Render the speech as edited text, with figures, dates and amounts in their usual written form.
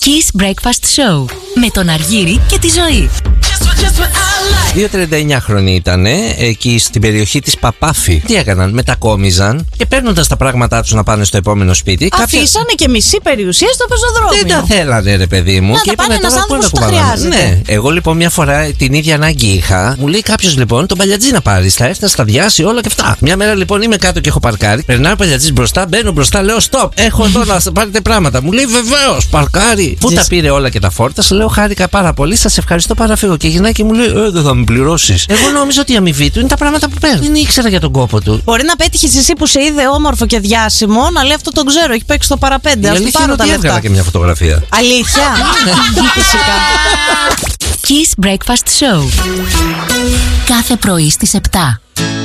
Kiss Breakfast Show με τον Αργύρη και τη Ζωή. 2,39 χρόνια ήταν εκεί στην περιοχή της Παπάφη. Τι έκαναν, μετακόμιζαν και παίρνοντας τα πράγματά τους να πάνε στο επόμενο σπίτι. Αφήσανε και μισή περιουσία στο πεζοδρόμιο. Δεν τα θέλανε, ρε παιδί μου. Να και τα πάνε ένας άνθρωπος που τα χρειάζεται. Ναι, εγώ λοιπόν μια φορά την ίδια ανάγκη είχα. Μου λέει κάποιος λοιπόν τον παλιατζή να πάρει. Θα έρθει να σταδιάσει όλα και αυτά. Μια μέρα λοιπόν είμαι κάτω και έχω παρκάρει. Περνάει ο παλιατζής μπροστά, μπαίνω μπροστά, λέω stop. Έχω εδώ να πάρετε πράγματα. Μου λέει βεβαίως, παρκάρει. Πού τα πήρε όλα και τα φόρτασε. Λέω χάρηκα πάρα πολύ, σας ευχαριστώ, παραφύγω. Και γυρνάει και μου λέει δεν θα με πληρώσεις. Εγώ νόμιζα ότι η αμοιβή του είναι τα πράγματα που παίρνει. Δεν ήξερα για τον κόπο του. Μπορεί να πέτυχες εσύ που σε είδε όμορφο και διάσημο να λέει αυτό τον ξέρω, έχει παίξει το παραπέντε. Η αλήθεια είναι ότι έβγαλα και μια φωτογραφία. Αλήθεια. Φυσικά. Kiss Breakfast Show κάθε πρωί στις 7.